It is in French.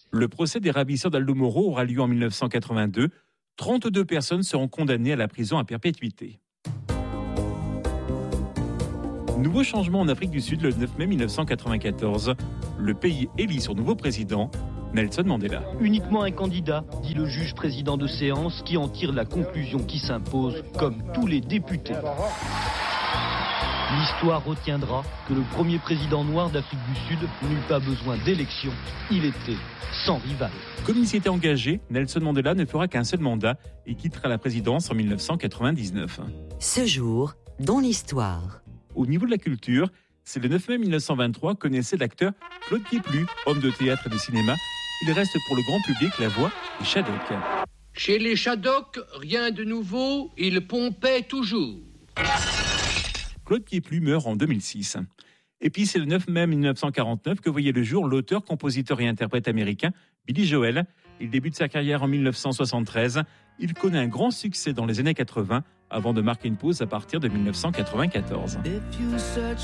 Le procès des ravisseurs d'Aldo Moro aura lieu en 1982. 32 personnes seront condamnées à la prison à perpétuité. Nouveau changement en Afrique du Sud le 9 mai 1994. Le pays élit son nouveau président, Nelson Mandela. Uniquement un candidat, dit le juge président de séance, qui en tire la conclusion qui s'impose, comme tous les députés. L'histoire retiendra que le premier président noir d'Afrique du Sud n'eut pas besoin d'élection. Il était sans rival. Comme il s'y était engagé, Nelson Mandela ne fera qu'un seul mandat et quittera la présidence en 1999. Ce jour, dans l'histoire. Au niveau de la culture, c'est le 9 mai 1923 que naissait l'acteur Claude Pieplu, homme de théâtre et de cinéma. Il reste pour le grand public la voix des Shadocks. Chez les Shadocks, rien de nouveau, ils pompaient toujours. Claude Pieplu meurt en 2006. Et puis c'est le 9 mai 1949 que voyait le jour l'auteur, compositeur et interprète américain Billy Joel. Il débute sa carrière en 1973. Il connaît un grand succès dans les années 80 avant de marquer une pause à partir de 1994.